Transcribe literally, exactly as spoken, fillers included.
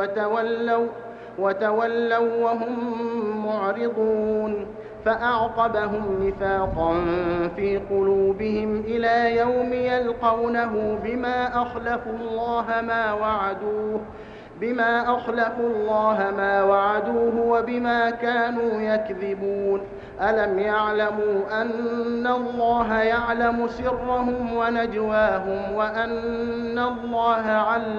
وتولوا, وتولوا وهم معرضون فأعقبهم نفاقا في قلوبهم إلى يوم يلقونه بما أخلفوا الله ما وعدوه بما أخلفوا الله ما وعدوه وبما كانوا يكذبون ألم يعلموا أن الله يعلم سرهم ونجواهم وأن الله علم